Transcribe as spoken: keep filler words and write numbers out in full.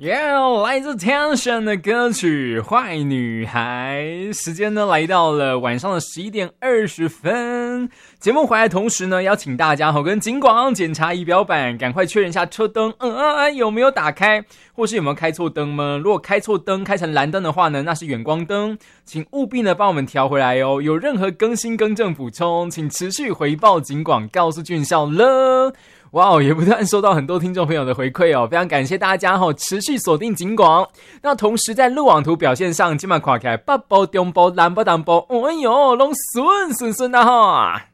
耶、yeah, 来自 Tension 的歌曲《坏女孩》，时间呢来到了晚上的十一点二十分。节目回来的同时呢，邀请大家跟警广检查仪表板，赶快确认一下车灯，嗯嗯嗯有没有打开，或是有没有开错灯吗？如果开错灯，开成蓝灯的话呢，那是远光灯，请务必呢帮我们调回来哦。有任何更新更正补充，请持续回报警广，告诉俊孝了。哇哦，也不断收到很多听众朋友的回馈哦，非常感谢大家哦，持续锁定警广。那同时在路网图表现上，今晚看起来北部、中部、南部、东部，哎呦，拢顺顺顺的哈。